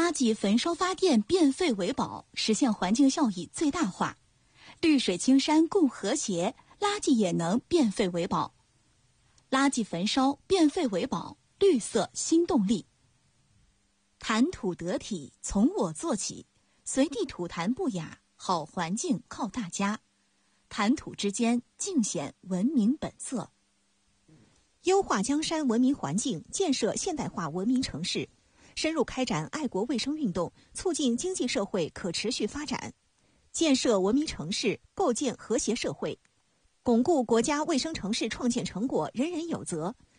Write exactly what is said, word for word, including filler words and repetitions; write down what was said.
垃圾焚烧发电，变废为宝，实现环境效益最大化。绿水青山共和谐，垃圾也能变废为宝。垃圾焚烧，变废为宝，绿色新动力。谈吐得体，从我做起，随地吐痰不雅，好环境靠大家。谈吐之间，尽显文明本色。 优化江山文明环境，建设现代化文明城市，深入开展爱国卫生运动，促进经济社会可持续发展，建设文明城市，构建和谐社会，巩固国家卫生城市创建成果人人有责，